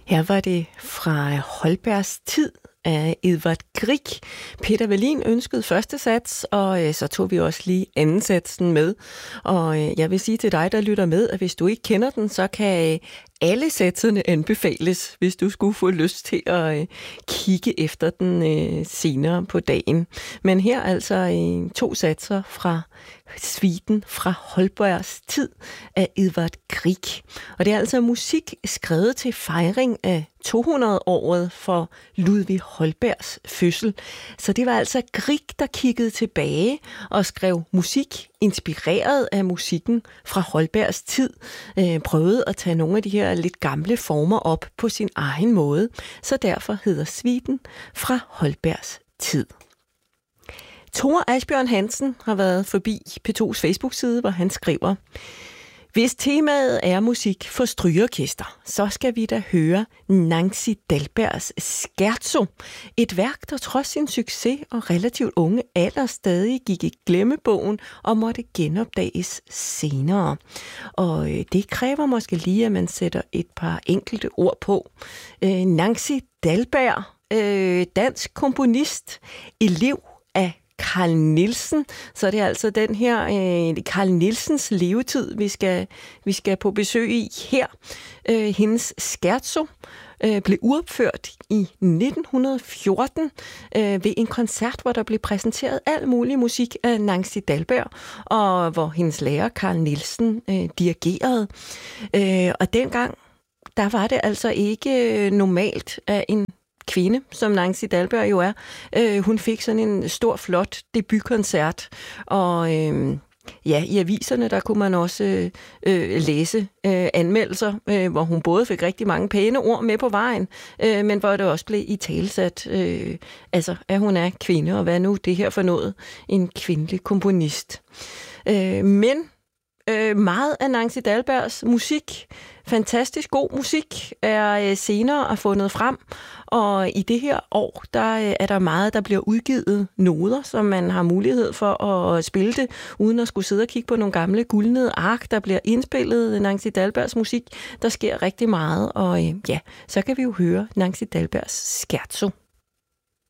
Her var det fra Holbergs tid af Edvard Grieg. Peter Wallin ønskede første sats, og så tog vi også lige anden satsen med. Og jeg vil sige til dig, der lytter med, at hvis du ikke kender den, så kan alle satserne anbefales, hvis du skulle få lyst til at kigge efter den senere på dagen. Men her altså 2 satser fra suiten fra Holbergs tid af Edvard Grieg. Og det er altså musik skrevet til fejring af 200-året for Ludvig Holbergs fødsel. Så det var altså Grieg, der kiggede tilbage og skrev musik, inspireret af musikken fra Holbergs tid, prøvede at tage nogle af de her lidt gamle former op på sin egen måde. Så derfor hedder suiten fra Holbergs tid. Thor Asbjørn Hansen har været forbi P2's Facebook-side, hvor han skriver: Hvis temaet er musik for strygeorkester, så skal vi da høre Nancy Dalbergs Scherzo. Et værk, der trods sin succes og relativt unge alder stadig gik i glemmebogen og måtte genopdages senere. Og det kræver måske lige, at man sætter et par enkelte ord på. Nancy Dalberg, dansk komponist, elev af Carl Nielsen, så det er altså den her Carl Nielsens levetid, vi skal på besøg i her. Hendes Scherzo blev uopført i 1914 ved en koncert, hvor der blev præsenteret al mulig musik af Nancy Dalberg, og hvor hendes lærer Carl Nielsen dirigerede. Og dengang, der var det altså ikke normalt, at en kvinde, som Nancy Dalberg jo er, hun fik sådan en stor, flot debutkoncert, og i aviserne, der kunne man også læse anmeldelser, hvor hun både fik rigtig mange pæne ord med på vejen, men hvor det også blev italesat, at hun er kvinde, og hvad nu det her for noget, en kvindelig komponist. Men meget af Nancy Dalbergs musik, fantastisk god musik, er senere fundet frem, og i det her år, der er der meget, der bliver udgivet noder, som man har mulighed for at spille det, uden at skulle sidde og kigge på nogle gamle guldnede ark, der bliver indspillet Nancy Dalbergs musik. Der sker rigtig meget, og så kan vi jo høre Nancy Dalbergs Scherzo.